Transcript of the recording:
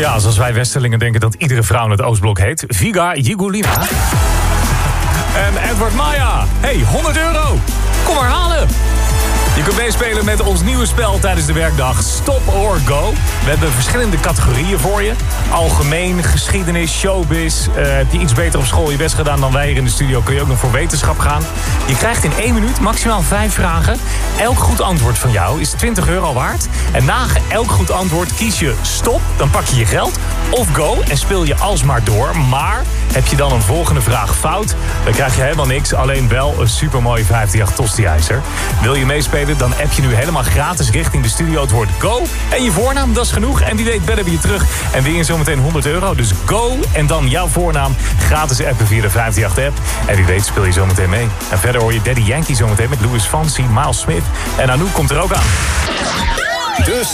Ja, zoals wij Westerlingen denken dat iedere vrouw in het Oostblok heet. Viga Jigulina. En Edward Maya. Hey, €100. Kom maar halen. Je kunt meespelen met ons nieuwe spel tijdens de werkdag Stop or Go. We hebben verschillende categorieën voor je. Algemeen, geschiedenis, showbiz. Heb je iets beter op school je best gedaan dan wij hier in de studio... kun je ook nog voor wetenschap gaan. Je krijgt in 1 minuut maximaal 5 vragen. Elk goed antwoord van jou is €20 waard. En na elk goed antwoord kies je stop, dan pak je je geld. Of go en speel je alsmaar door. Maar heb je dan een volgende vraag fout... dan krijg je helemaal niks, alleen wel een supermooie 538 tosti-ijzer. Wil je meespelen? Dan app je nu helemaal gratis richting de studio het woord go. En je voornaam, dat is genoeg. En wie weet bellen we je terug en win je zometeen €100. Dus go en dan jouw voornaam gratis appen via de 538-app. En wie weet speel je zometeen mee. En verder hoor je Daddy Yankee zometeen met Louis Fonsi, Miles Smith. En Anouk komt er ook aan.